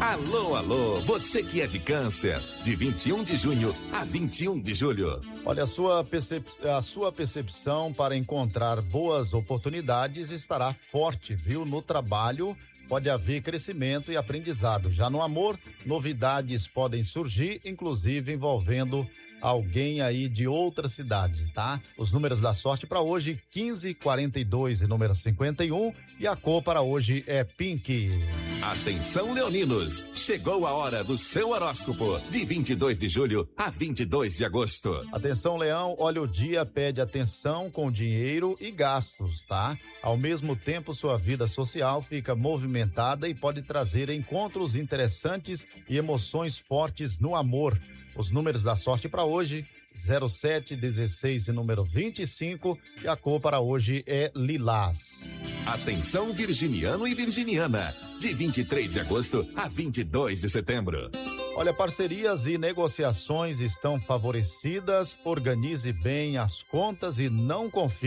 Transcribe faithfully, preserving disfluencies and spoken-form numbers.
Alô, alô, você que é de Câncer, de vinte e um de junho a vinte e um de julho. Olha, a sua, percep... a sua percepção para encontrar boas oportunidades estará forte, viu? No trabalho pode haver crescimento e aprendizado. Já no amor, novidades podem surgir, inclusive envolvendo alguém aí de outra cidade, tá? Os números da sorte para hoje, quinze, quarenta e dois e número cinquenta e um, e a cor para hoje é pink. Atenção, leoninos, chegou a hora do seu horóscopo, de vinte e dois de julho a vinte e dois de agosto. Atenção, Leão, olha, o dia pede atenção com dinheiro e gastos, tá? Ao mesmo tempo, sua vida social fica movimentada e pode trazer encontros interessantes e emoções fortes no amor. Os números da sorte para hoje, zero sete, dezesseis e número vinte e cinco, e a cor para hoje é lilás. Atenção, virginiano e virginiana, de vinte e três de agosto a vinte e dois de setembro. Olha, parcerias e negociações estão favorecidas, organize bem as contas e não confie